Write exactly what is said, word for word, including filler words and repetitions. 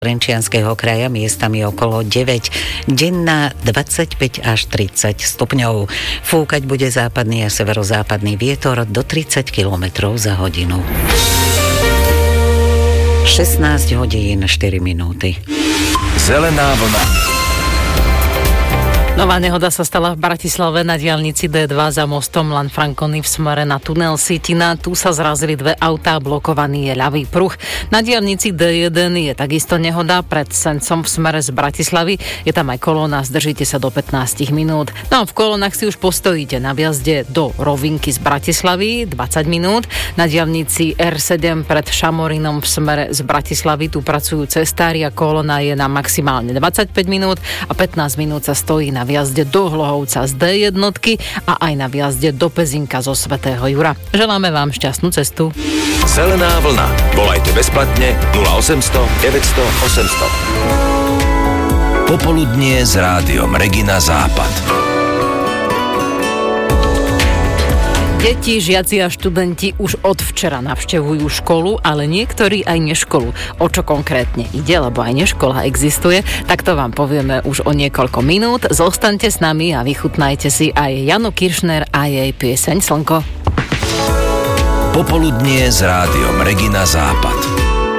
Trenčianskeho kraja miestami okolo deväť, denná dvadsaťpäť až tridsať stupňov. Fúkať bude západný a severozápadný vietor do tridsať kilometrov za hodinu. šestnásť hodín štyri minúty. Zelená vlna. Nová nehoda sa stala v Bratislave na diaľnici dé dva za mostom Lanfranconi v smere na tunel Sitina. Tu sa zrazili dve autá, blokovaný je ľavý pruh. Na diaľnici dé jeden je takisto nehoda pred Sencom v smere z Bratislavy. Je tam aj kolóna, zdržíte sa do pätnásť minút. No a v kolónach si už postojíte na vjazde do Rovinky z Bratislavy dvadsať minút. Na diaľnici er sedem pred Šamorinom v smere z Bratislavy tu pracujú cestári a kolóna je na maximálne dvadsaťpäť minút a pätnásť minút sa stojí na vjazde do Hlohovca z dé jednotky a aj na vjazde do Pezinka zo Svätého Jura. Želáme vám šťastnú cestu. Zelená vlna. Volajte bezplatne nula osemsto deväťsto osemsto. Popoludnie s rádiom Regina Západ. Deti, žiaci a študenti už od včera navštevujú školu, ale niektorí aj neškolu. O čo konkrétne ide, lebo aj neškola existuje, tak to vám povieme už o niekoľko minút. Zostaňte s nami a vychutnajte si aj Janu Kiršner a jej pieseň Slnko. Popoludnie s rádiom Regina Západ.